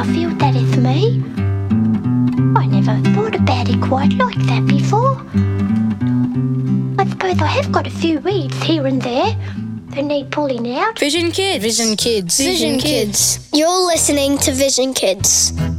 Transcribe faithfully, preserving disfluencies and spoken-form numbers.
I feel that is me. I never thought about it quite like that before. I suppose I have got a few weeds here and there that need pulling out. Vision Kids. Vision Kids. Vision Kids. You're listening to Vision Kids.